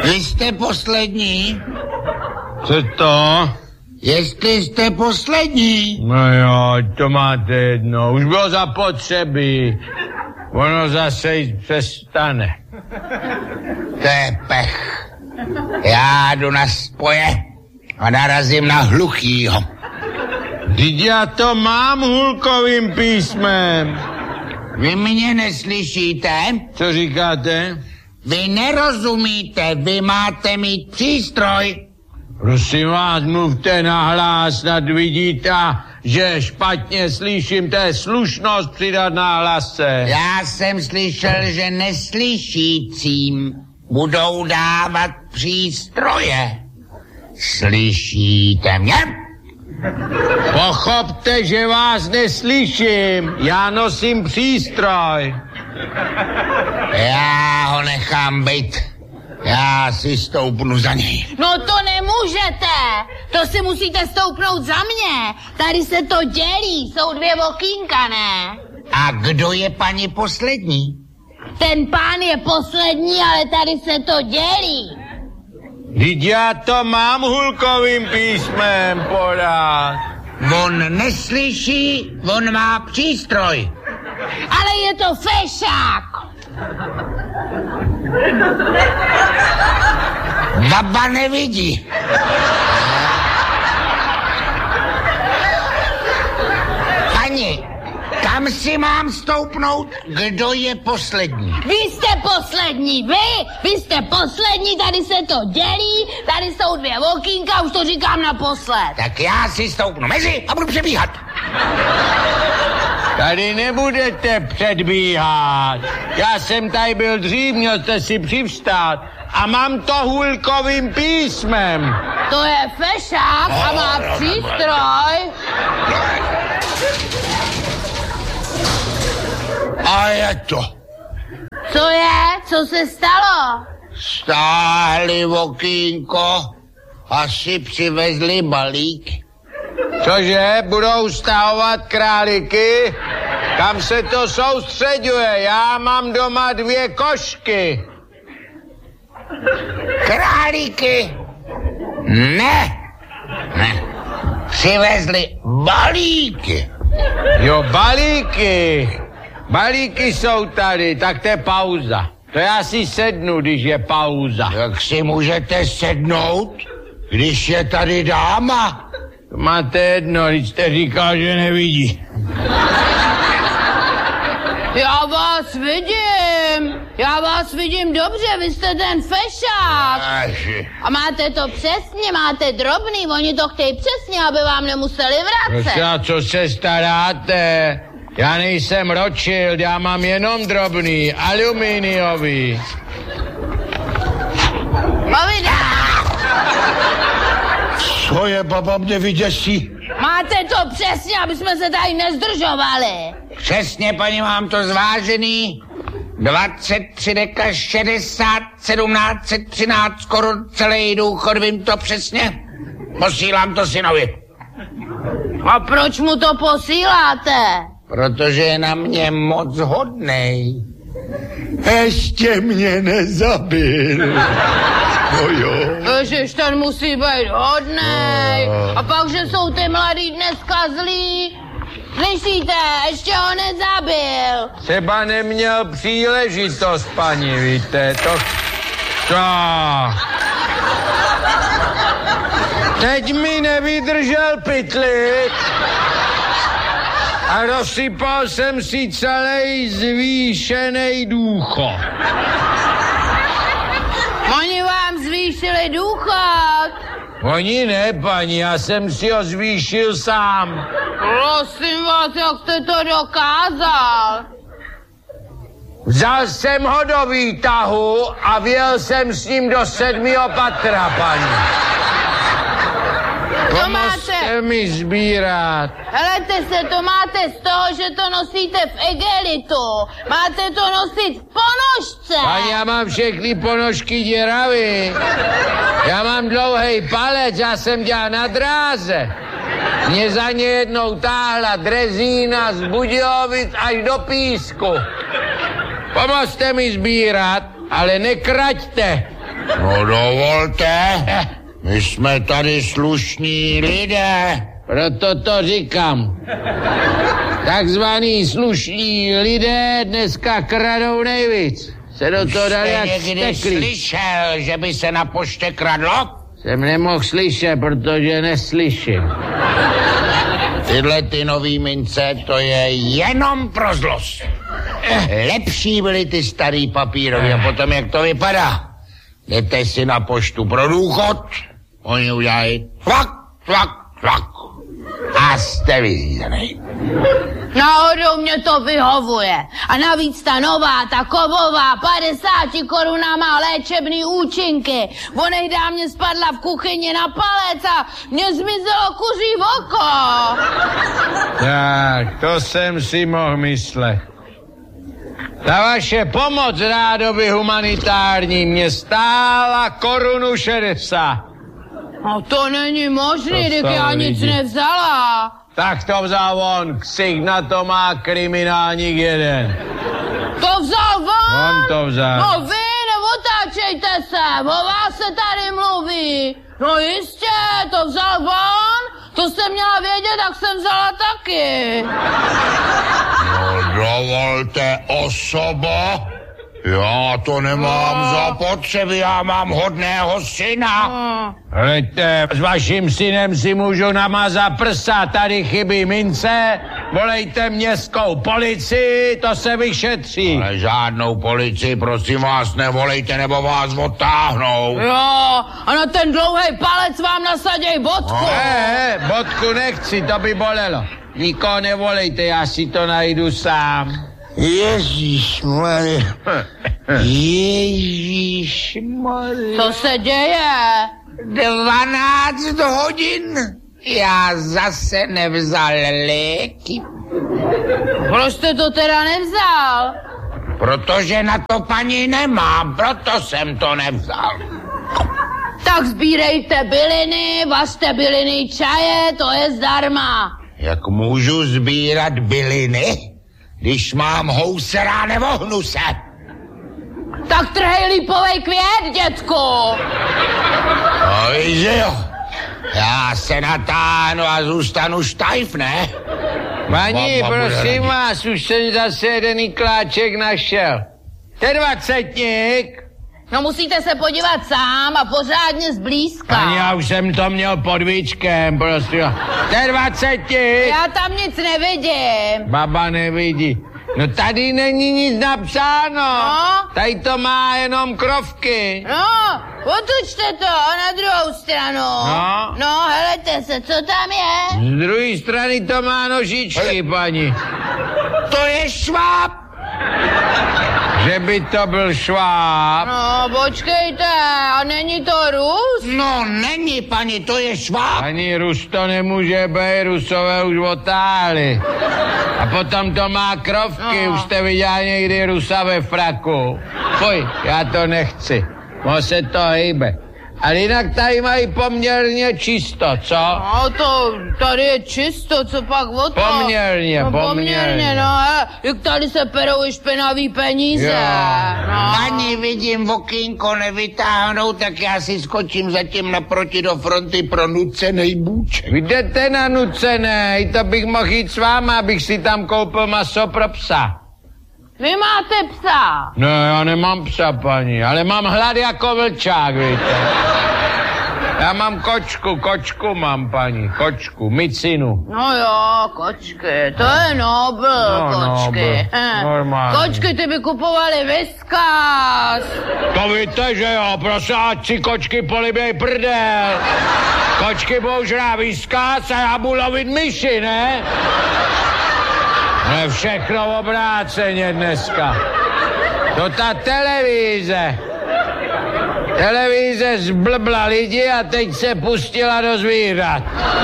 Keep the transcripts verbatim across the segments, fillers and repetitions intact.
Vy jste poslední? Co to? Jestli jste poslední. No jo, to máte jedno. Už bylo zapotřebí. Ono zase jít přestane. To je pech. Já jdu na spoje a narazím na hluchýho. Vždyť já to mám hulkovým písmem. Vy mě neslyšíte? Co říkáte? Vy nerozumíte, vy máte mít přístroj. Prosím vás, mluvte nahlas, snad vidíte, že špatně slyším, to je slušnost přidat na hlase. Já jsem slyšel, že neslyšícím budou dávat přístroje. Slyšíte mě? Pochopte, že vás neslyším, já nosím přístroj. Já ho nechám být. Já si stoupnu za něj. No to nemůžete. To si musíte stoupnout za mě. Tady se to dělí, jsou dvě okýnka, ne? A kdo je paní poslední? Ten pán je poslední, ale tady se to dělí. Vždyť já to mám hulkovým písmem podat. On neslyší, on má přístroj. Ale je to fešák. Baba nevidí. Pani, kam si mám stoupnout? Kdo je poslední? Vy jste poslední, vy? Vy jste poslední, tady se to dělí, tady jsou dvě okýnka, už to říkám naposled. Tak já si stoupnu mezi a budu přebíhat. Tady nebudete předbíhat. Já jsem tady byl dřív, měl jste si přivstát. A mám to hulkovým písmem. To je fešák a má přístroj. A je to. Co je? Co se stalo? Stáhli okýnko, asi přivezli balík. Cože, budou stahovat králíky? Kam se to soustředuje? Já mám doma dvě košky. Králíky? Ne. Ne. Přivezli balíky. Jo, balíky. Balíky jsou tady, tak to je pauza. To já si sednu, když je pauza. Jak si můžete sednout, když je tady dáma? To máte jedno, když jste říkal, že nevidí. Já vás vidím. Já vás vidím dobře, vy jste ten fešák. A máte to přesně, máte drobný, oni to chtějí přesně, aby vám nemuseli vracet. Prosím, a co se staráte? Já nejsem Rothschild, já mám jenom drobný, aluminiový. Povídá. Co je, baba, mě vyděsí? Máte to přesně, aby jsme se tady nezdržovali. Přesně, paní, mám to zvážený. dvacet tři deka šedesát sedmnáct set třináct korun celý důchod, vím to přesně. Posílám to synovi. A proč mu to posíláte? Protože je na mě moc hodnej. Ještě mě nezabil. No jo. Ježiš, ten musí být hodnej. A pak, že jsou ty mladí dneska zlí. Slyšíte, ještě ho nezabil. Třeba neměl příležitost, paní, víte, to... Co? Teď mi nevydržel pytlik a rozsypal jsem si celý zvýšený důchod. Oni vám zvýšili důchod. Oni ne, paní, já jsem si ho zvýšil sám. Prosím vás, jak jste to dokázal? Vzal jsem ho do výtahu a vjel jsem s ním do sedmého patra, paní. To máte... mi sbírat. Helejte se, to máte z toho, že to nosíte v egelitu. Máte to nosit v ponožce. Paní, já mám všechny ponožky děravý. Já mám dlouhý palec, já jsem dělal na dráze. Mě za ně jednou táhla drezína z Budějovic až do Písku. Pomozte mi sbírat, ale nekraťte. No dovolte, my jsme tady slušní lidé. Proto to říkám. Takzvaní slušní lidé dneska kradou nejvíc. Se do toho dali jak někdy steklí. slyšel, že by se na poště kradlo? Jsem nemohl slyšet, protože neslyším. Tyhle ty nový mince, to je jenom pro zlost. Lepší byly ty starý papírový a potom jak to vypadá. Jdete si na poštu pro důchod, oni udělají tvak, tvak, tvak a jste vyřízený. Náhodou mě to vyhovuje. A navíc ta nová, ta kovová, padesát koruna má léčebný účinky. Onehdá mě spadla v kuchyni na palec a mě zmizelo kuří oko. Tak, to jsem si mohl myslet. Ta vaše pomoc rádoby humanitární mě stála korunu šedesát. No to není možný, To tak já jsou nic lidi. nevzala. Tak to vzal on, ksich na to má kriminálník jeden. To vzal vám? On to vzal. No vy neotáčejte se, o vás se tady mluví. No jistě, to vzal vám, to jsem měla vědět, tak jsem vzala taky. No dovolte, osobo, já to nemám No. zapotřebí, já mám hodného syna. No. Hleďte, s vaším synem si můžu namazat prsa, tady chybí mince, volejte městskou policii, to se vyšetří. Ale žádnou policii, prosím vás, nevolejte, nebo vás odtáhnou. Jo, a na ten dlouhý palec vám nasaděj bodku. Ne, bodku nechci, to by bolelo. Nikoho nevolejte, já si to najdu sám. Ježíšmarja. Ježíšmarja. Co se děje? Dvanáct hodin. Já zase nevzal léky. Proč jste to teda nevzal? Protože na to paní nemám, proto jsem to nevzal. Tak sbírejte byliny, vařte byliny čaje, to je zdarma. Jak můžu sbírat byliny, když mám housera a nevohnu se? Tak trhej lípovej květ, dětku. No víš, že jo. Já se natáhnu a zůstanu štajf, ne? Paní, Baba bude prosím radit. vás, už jsem zase jeden kláček našel. Ten dvacetník. No musíte se podívat sám a pořádně zblízka. Pani, já už jsem to měl pod víčkem, prostě. Ten dvacetník. Já tam nic nevidím. Baba nevidí. No tady není nic napsáno. No? Tady to má jenom krovky. No, otočte to na druhou stranu. No. No, helejte se, co tam je? Z druhé strany to má nožičky, paní. To je šváb. Že by to byl šváb. No, počkejte, a není to Rus? No není, paní, to je šváb. Ani Rus to nemůže být, Rusové už otáhli. A potom to má krovky, No. už jste viděl někdy Rusa ve fraku. Pojď, já to nechci, mo se to hejbe. Ale jinak tady mají poměrně čisto, co? No, to tady je čisto, co pak o to? Poměrně, no, poměrně. poměrně, no, hele, jak tady se perou i špinavý peníze. Jo. No. Paní, vidím okýnko nevytáhnou, tak já si skočím zatím naproti do fronty pro nucenej bůček. Vy jdete na nucenej, to bych mohl jít s váma, abych si tam koupil maso pro psa. Vy máte psa. No, já nemám psa, paní, ale mám hlad jako vlčák, víte. Já mám kočku, kočku mám, paní, kočku, micinu. No jo, kočky, to je nobl, No, kočky. nobl, Eh. normálně. Kočky, ty by kupovali Whiskas. To víte, že jo, prosím, ať si kočky poliběj prdel. Kočky budou žrát Whiskas a já budu lovit myši, ne? Ne, všechno obráceně dneska. To ta televize. Televize zblbla lidi a teď se pustila do zvířat.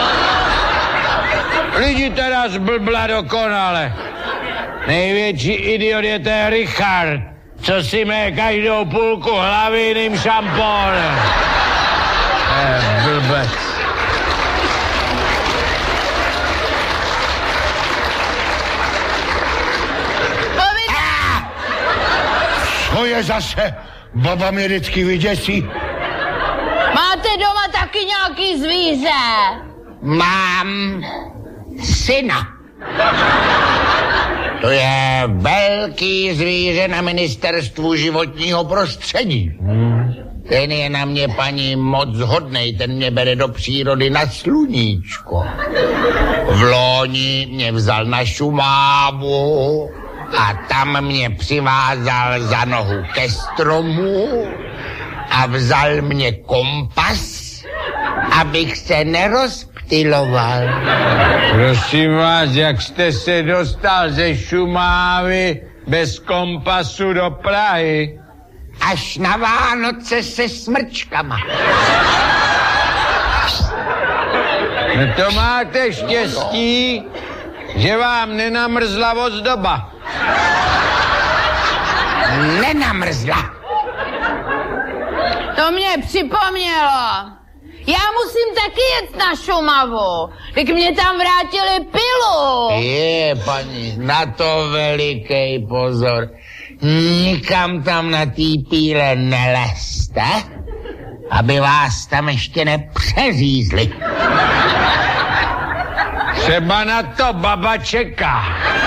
Lidi teda zblbla dokonale. Největší idiot je ten Richard, co si mé každou půlku hlavy jiným šampónem. Eh, blbec. To je zase, Baba mě vždycky vyděsí. Máte doma taky nějaký zvíře? Mám syna. To je velký zvíře na ministerstvu životního prostředí. Hmm. Ten je na mě, paní, moc hodnej, ten mě bere do přírody na sluníčko. V loni mě vzal na Šumávu a tam mě přivázal za nohu ke stromu a vzal mě kompas, abych se nerozptyloval. Prosím vás, jak jste se dostal ze Šumávy bez kompasu do Prahy? Až na Vánoce se smrčkama. No to máte štěstí, že vám nenamrzla ozdoba. Nenamrzla. To mě připomnělo. Já musím taky jet na Šumavu. Tak mě tam vrátili pilu. Je, paní, na to veliký pozor. Nikam tam na tý píle nelezte, aby vás tam ještě nepřeřízli. Třeba na to baba čeká.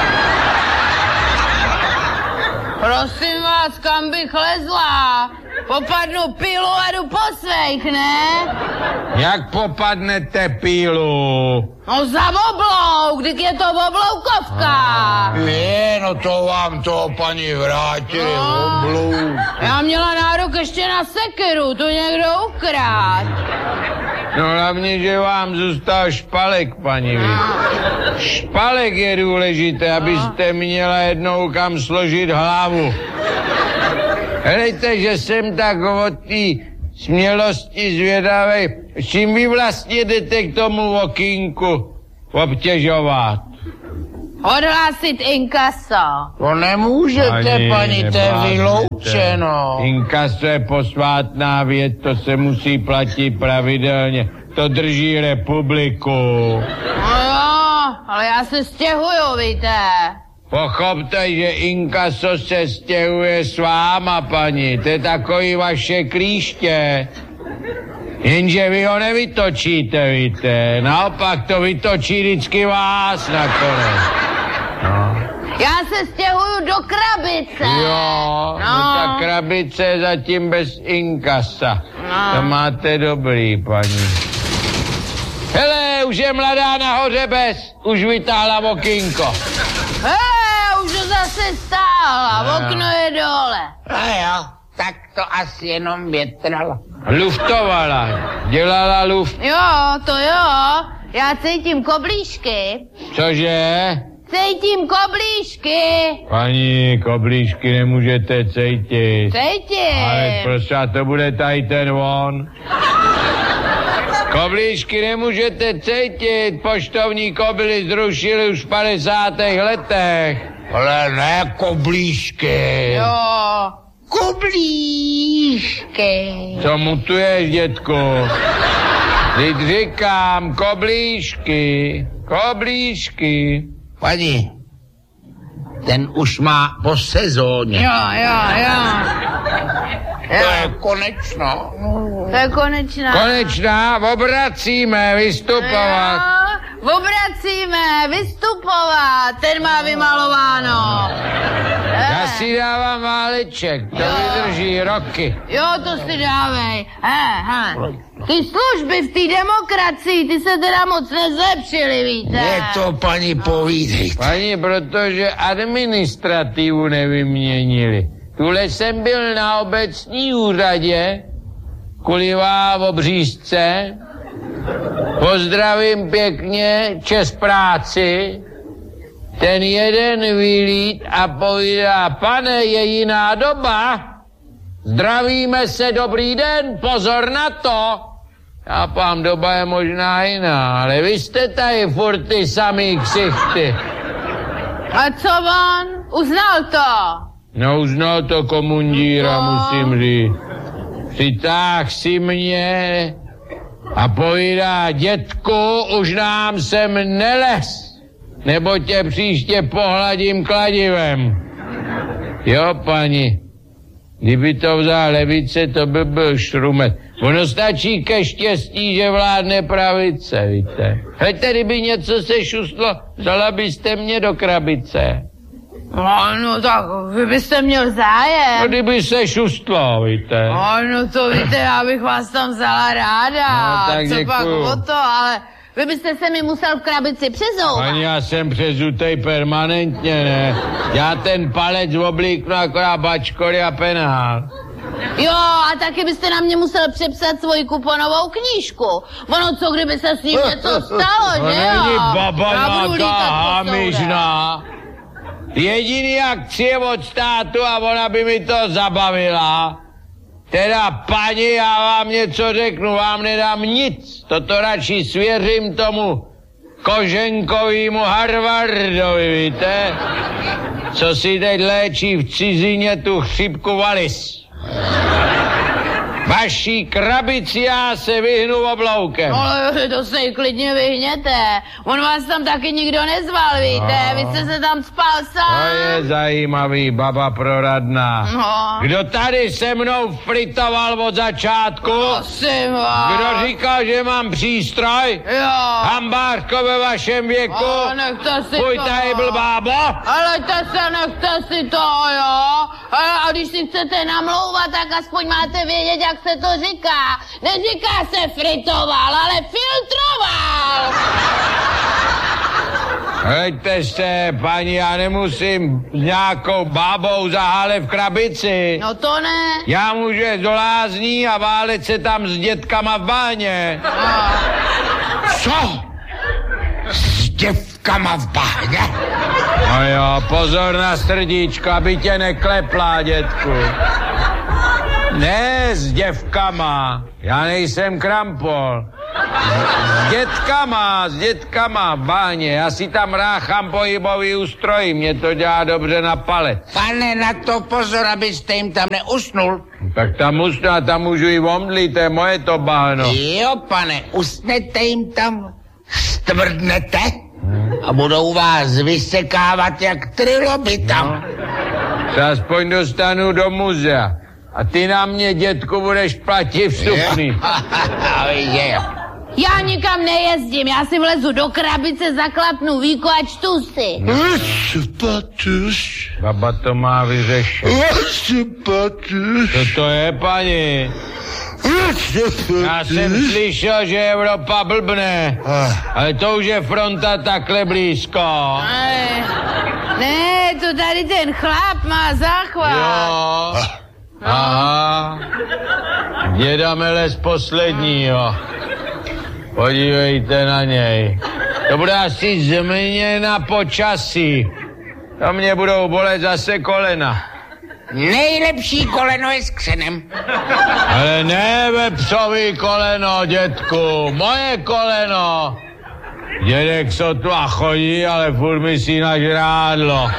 Prosím vás, kam bych lezla? Popadnu pilu a jdu po svých, ne? Jak popadnete pílu? No za oblouk, když je to obloukovka. Je, no to vám to, paní, vrátili, no. Oblouk. Já měla nárok ještě na sekeru, to někdo ukrát. No hlavně, že vám zůstal špalek, paní. Špalek je důležité, abyste měla jednou kam složit hlavu. Helejte, že jsem tak od té smělosti zvědavej. Čím vy vlastně jdete k tomu okýnku obtěžovat? Odhlásit inkaso. To nemůžete, ani, paní, to je vyloučeno. Inkaso je posvátná věc, to se musí platit pravidelně. To drží republiku. No jo, ale já se stěhuju, víte. Pochopte, že inkaso se stěhuje s váma, paní. To je takový vaše klíště. Jenže vy ho nevytočíte, víte. Naopak to vytočí vždycky vás nakonec. No. Já se stěhuju do krabice. Jo, no. No ta krabice je zatím bez inkasa. No. To máte dobrý, paní. Hele, už je mladá nahoře bez. Už vytáhla okýnko. Hej, už to zase stála, no. Okno je dole. A jo, tak to asi jenom větrala. Luftovala, dělala luft. Jo, to jo, já cítím koblížky. Cože? Cítím koblížky. Paní, koblížky nemůžete cítit. Cítím. Ale prostě to bude tady ten von. Koblížky nemůžete cítit, poštovní kobily zrušili už v padesátých letech. Ale ne koblížky. Jo. Koblížky. Co mutuješ, dětku? Teď říkám, koblížky, koblížky. Paní, ten už má po sezóně. Jo, jo, jo. To je konečno. To je konečná. Konečná, obracíme, vystupovat. Jo, obracíme, vystupovat, ten má vymalováno. Já si dávám váleček, to jo. Vydrží roky. Jo, to si dávej. He, he. Ty služby v té demokracii, ty se teda moc nezlepšily, víte. Je to, paní, povídejte. Paní, protože administrativu nevyměnili. Tule jsem byl na obecní úřadě, kulivá v Obřízce. Pozdravím pěkně, čest práci. Ten jeden vylít a povídá, pane, je jiná doba. Zdravíme se, dobrý den, pozor na to. Já pám, doba je možná jiná, ale vy jste tady furt ty samý ksichty. A co on? Uznal to? No, uznal to komundíra, no. Musím říct. Přitáh si mě a povídá, dětku, už nám sem nelez, nebo tě příště pohladím kladivem. Jo, paní. Kdyby to vzal levice, to by byl šrumet. Ono stačí ke štěstí, že vládne pravice, víte. Hejte, kdyby něco se šustlo, vzala byste mě do krabice. No, no tak vy byste měl zájem. No, kdyby se šustlo, víte. No, no to víte, já bych vás tam vzala ráda. No, tak co děkuju. pak o to, ale vy byste se mi musel v krabici přezouvat. Ani já jsem přezutej permanentně, ne. Já ten palec oblíknu akorát bačkory a penál. Jo, a taky byste na mě musel přepsat svoji kuponovou knížku. Ono, co kdyby se s ním něco stalo, To že jo? není baba Já budu nějaká lítat po hamižná. Jediný akcie od státu a ona by mi to zabavila. Teda, paní, já vám něco řeknu, vám nedám nic. Toto radši svěřím tomu Koženkovýmu Harvardovi, víte? Co si teď léčí v cizině tu chřipku valis. Vaší krabici já se vyhnu obloukem. No, ale to se jí klidně vyhněte. On vás tam taky nikdo nezval, víte? No. Vy jste se tam spal To sám. je zajímavý, baba proradná. No. Kdo tady se mnou fritoval od začátku? Prosím vás. Kdo říkal, že mám přístroj? Jo. Hambářko ve vašem věku? O, nechte si Půj to. tady blbábo? Ale to se nechte si to, jo? A, a když si chcete namlouvat, tak aspoň máte vědět, jak se to říká. Neříká se fritoval, ale filtroval. Hejte se, paní, já nemusím s nějakou bábou zahálet v krabici. No to ne. Já můžu jít do lázní a válet se tam s dětkama v báně. Co? S děvkama v báně? No jo, pozor na srdíčko, aby tě neklepla, dětku. Ne s děvkama, já nejsem krampol. S dětkama, s dětkama v báně, já si tam ráchám pohybový ústroj, mě to dělá dobře na palec. Pane, na to pozor, abyste jim tam neusnul. Tak tam usnu a tam můžu i omdlit, to je moje to báno. Jo, pane, usnete jim tam, stvrdnete a budou vás vysekávat jak triloby tam. Se aspoň dostanu do muzea. A ty na mě, dětku, budeš platit vstupný. Jo. Já nikam nejezdím, já si vlezu do krabice, zaklapnu víko a čtu si. Baba to má vyřešit. Co to je, paní? Já jsem slyšel, že Evropa blbne, ale to už je fronta takhle blízko. Ne, ne, to tady ten chlap má záchvat. Jo. Aha. Děda Melez posledního. Podívejte na něj. To bude asi změna počasí. To mě budou bolet zase kolena. Nejlepší koleno je s křenem. Ale ne vepřový koleno, dětku. Moje koleno. Dědek sotva chodí, ale furt myslí na žrádlo.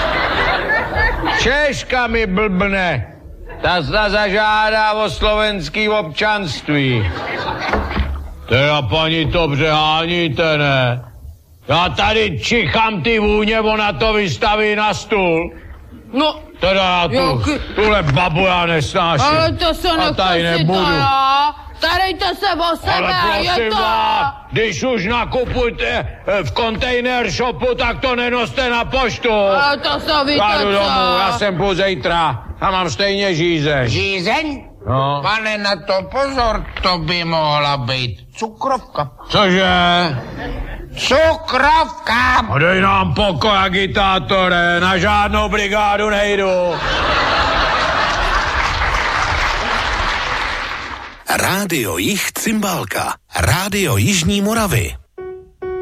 Češka mi blbne. Ta zda zažádá o slovenský občanství. Teda, paní, to přeháníte, ne? Já tady čichám ty vůně, ona to vystaví na stůl. No, Teda já tu, Jaký? tuhle babu já nesnáším. ale to se A tady nechte si to, nebudu. jo? Starejte se o sebe, Ale je prosím to... vás, když už nakupujete eh, v kontejner shopu, tak to nenoste na poštu. Ale to se víte, Já jdu co? domů, já jsem půl zítra a mám stejně žízeň. Žízeň? No. Pane, na to pozor, to by mohla být cukrovka. Cože? Cukrovka! A dej nám pokoj, agitátore, na žádnou brigádu nejdu. Rádio Jih Cymbálka, Rádio Jižní Moravy.